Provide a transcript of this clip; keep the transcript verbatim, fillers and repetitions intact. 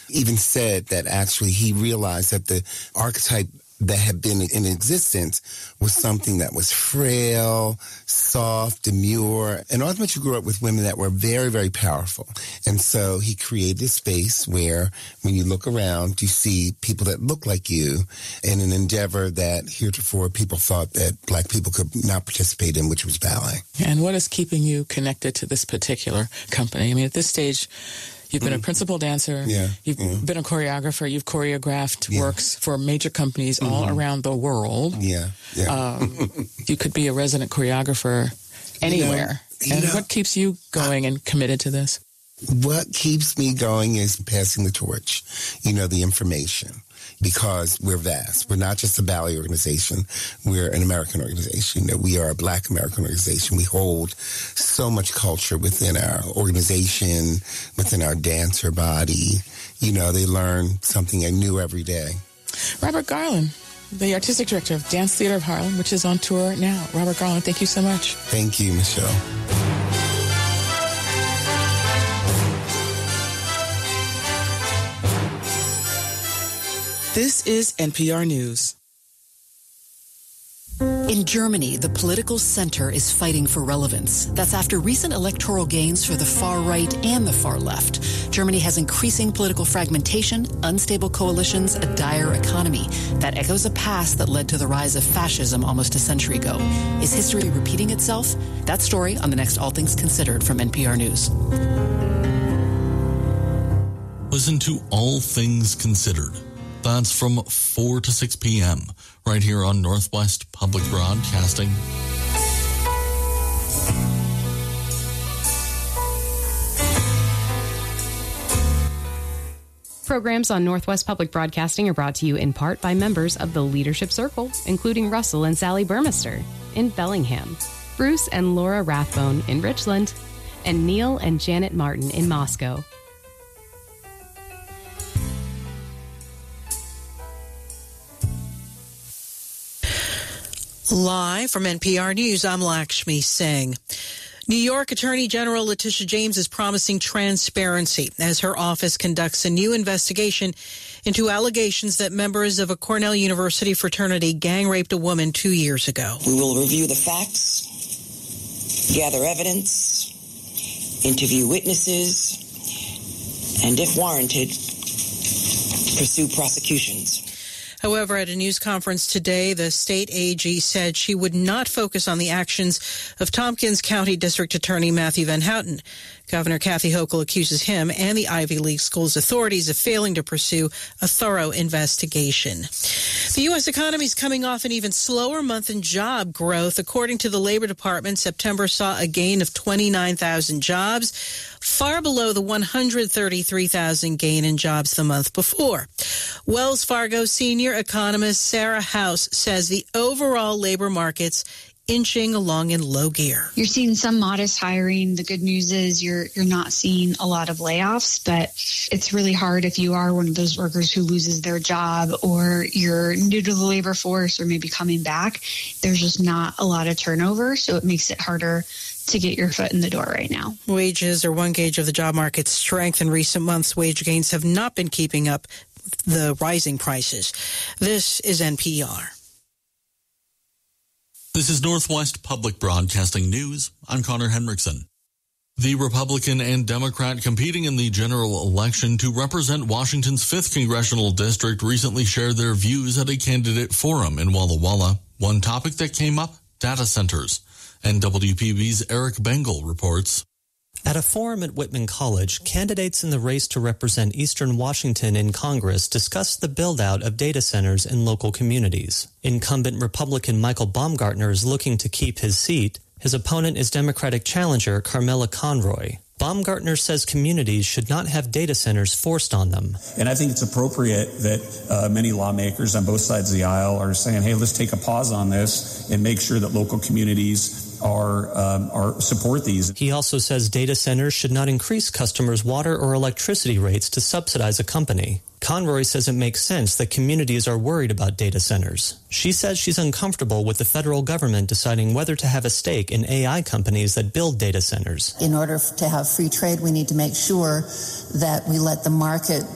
even said that actually he realized that the archetype that had been in existence was something that was frail, soft, demure, and ultimately grew up with women that were very, very powerful. And so he created a space where when you look around, you see people that look like you in an endeavor that heretofore people thought that black people could not participate in, which was ballet. And what is keeping you connected to this particular company? I mean, at this stage, you've been mm. a principal dancer. Yeah. You've yeah. been a choreographer. You've choreographed yeah. works for major companies mm-hmm. all around the world. Yeah. yeah. Um, you could be a resident choreographer anywhere. You know, and you know, what keeps you going I, and committed to this? What keeps me going is passing the torch, you know, the information. Because we're vast. We're not just a ballet organization. We're an American organization. We are a Black American organization. We hold so much culture within our organization, within our dancer body. You know, they learn something new every day. Robert Garland, the artistic director of Dance Theater of Harlem, which is on tour now. Robert Garland, thank you so much. Thank you, Michelle. This is N P R News. In Germany, the political center is fighting for relevance. That's after recent electoral gains for the far right and the far left. Germany has increasing political fragmentation, unstable coalitions, a dire economy. That echoes a past that led to the rise of fascism almost a century ago. Is history repeating itself? That story on the next All Things Considered from N P R News. Listen to All Things Considered. That's from four to six p.m. right here on Northwest Public Broadcasting. Programs on Northwest Public Broadcasting are brought to you in part by members of the Leadership Circle, including Russell and Sally Burmester in Bellingham, Bruce and Laura Rathbone in Richland, and Neil and Janet Martin in Moscow. Live from N P R News, I'm Lakshmi Singh. New York Attorney General Letitia James is promising transparency as her office conducts a new investigation into allegations that members of a Cornell University fraternity gang raped a woman two years ago. We will review the facts, gather evidence, interview witnesses, and if warranted, pursue prosecutions. However, at a news conference today, the state A G said she would not focus on the actions of Tompkins County District Attorney Matthew Van Houten. Governor Kathy Hochul accuses him and the Ivy League schools authorities of failing to pursue a thorough investigation. The U S economy is coming off an even slower month in job growth. According to the Labor Department, September saw a gain of twenty-nine thousand jobs, far below the one hundred thirty-three thousand gain in jobs the month before. Wells Fargo senior economist Sarah House says the overall labor market's inching along in low gear. You're seeing some modest hiring. The good news is you're you're not seeing a lot of layoffs, but it's really hard if you are one of those workers who loses their job or you're new to the labor force or maybe coming back. There's just not a lot of turnover, so it makes it harder to get your foot in the door right now. Wages are one gauge of the job market's strength. In recent months, wage gains have not been keeping up the rising prices. This is N P R. This is Northwest Public Broadcasting News. I'm Connor Henriksen. The Republican and Democrat competing in the general election to represent Washington's fifth congressional district recently shared their views at a candidate forum in Walla Walla. One topic that came up, data centers. And W P B's Eric Bengal reports. At a forum at Whitman College, candidates in the race to represent Eastern Washington in Congress discussed the build-out of data centers in local communities. Incumbent Republican Michael Baumgartner is looking to keep his seat. His opponent is Democratic challenger Carmela Conroy. Baumgartner says communities should not have data centers forced on them. And I think it's appropriate that uh, many lawmakers on both sides of the aisle are saying, hey, let's take a pause on this and make sure that local communities are, um, are support these. He also says data centers should not increase customers' water or electricity rates to subsidize a company. Conroy says it makes sense that communities are worried about data centers. She says she's uncomfortable with the federal government deciding whether to have a stake in A I companies that build data centers. In order to have free trade, we need to make sure that we let the market